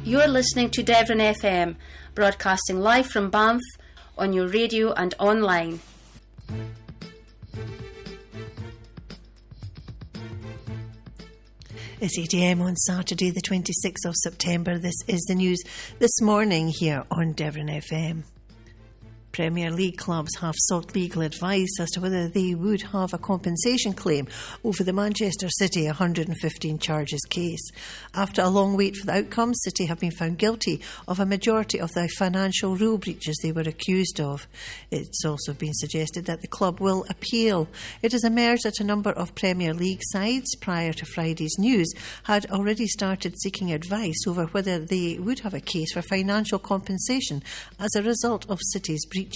You're listening to Devon FM, broadcasting live from Banff on your radio and online. It's 8 a.m. on Saturday, the 26th of September. This is the news this morning here on Devon FM. Premier League clubs have sought legal advice as to whether they would have a compensation claim over the Manchester City 115 charges case. After a long wait for the outcome, City have been found guilty of a majority of the financial rule breaches they were accused of. It's also been suggested that the club will appeal. It has emerged that a number of Premier League sides, prior to Friday's news, had already started seeking advice over whether they would have a case for financial compensation as a result of City's breaches.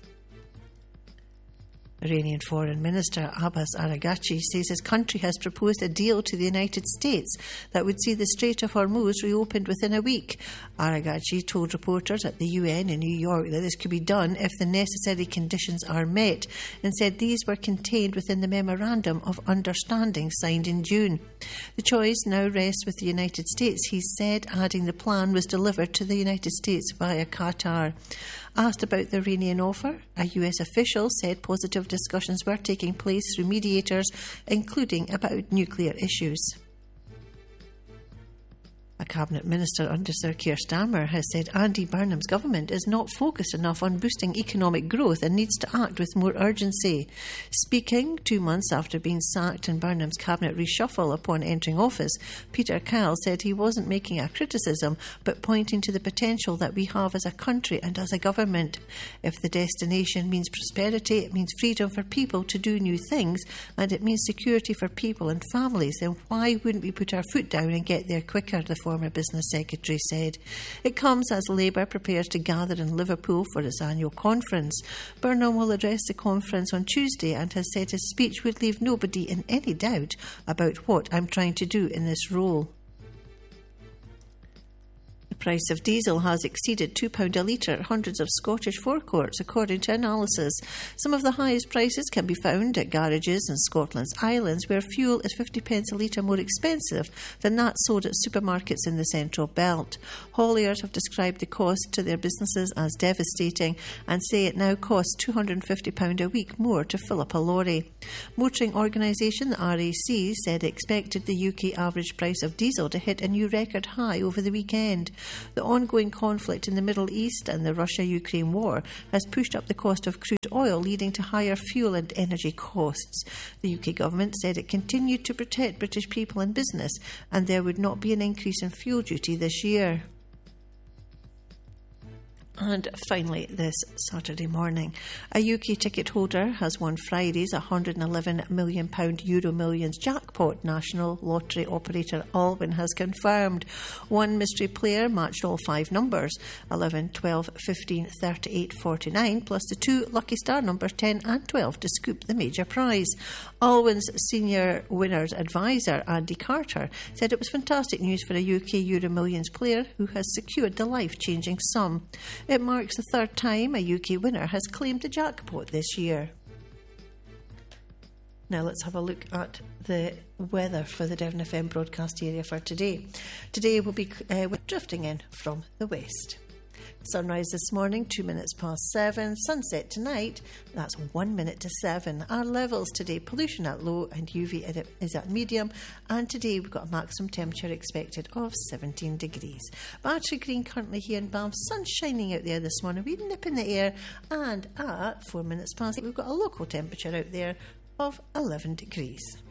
Iranian Foreign Minister Abbas Araghchi says his country has proposed a deal to the United States that would see the Strait of Hormuz reopened within a week. Araghchi told reporters at the UN in New York that this could be done if the necessary conditions are met, and said these were contained within the Memorandum of Understanding signed in June. The choice now rests with the United States, he said, adding the plan was delivered to the United States via Qatar. Asked about the Iranian offer, a US official said positive discussions were taking place through mediators, including about nuclear issues. A Cabinet Minister under Sir Keir Starmer has said Andy Burnham's government is not focused enough on boosting economic growth and needs to act with more urgency. Speaking 2 months after being sacked in Burnham's cabinet reshuffle upon entering office, Peter Kyle said he wasn't making a criticism but pointing to the potential that we have as a country and as a government. If the destination means prosperity, it means freedom for people to do new things, and it means security for people and families, then why wouldn't we put our foot down and get there quicker, the former business secretary said. It comes as Labour prepares to gather in Liverpool for its annual conference. Burnham will address the conference on Tuesday and has said his speech would leave nobody in any doubt about what I'm trying to do in this role. The price of diesel has exceeded £2 a litre at hundreds of Scottish forecourts, according to analysis. Some of the highest prices can be found at garages in Scotland's Islands, where fuel is 50p a litre more expensive than that sold at supermarkets in the Central Belt. Hauliers have described the cost to their businesses as devastating and say it now costs £250 a week more to fill up a lorry. Motoring organisation, the RAC, said it expected the UK average price of diesel to hit a new record high over the weekend. The ongoing conflict in the Middle East and the Russia-Ukraine war has pushed up the cost of crude oil, leading to higher fuel and energy costs. The UK government said it continued to protect British people and business, and there would not be an increase in fuel duty this year. And finally, this Saturday morning, a UK ticket holder has won Friday's £111 million Euro Millions jackpot. National lottery operator Alwyn has confirmed. One mystery player matched all 5 numbers, 11, 12, 15, 38, 49, plus the 2 lucky star numbers 10 and 12 to scoop the major prize. Alwyn's senior winners advisor, Andy Carter, said it was fantastic news for a UK Euro Millions player who has secured the life-changing sum. It marks the 3rd time a UK winner has claimed the jackpot this year. Now let's have a look at the weather for the Devon FM broadcast area for today. Today we'll be drifting in from the west. Sunrise this morning, 2 minutes past 7. Sunset tonight, that's 1 minute to 7. Our levels today, pollution at low and UV is at medium. And today we've got a maximum temperature expected of 17 degrees. Battery Green currently here in Banff. Sun shining out there this morning. We nip in the air. And at 4 minutes past 8, we've got a local temperature out there of 11 degrees.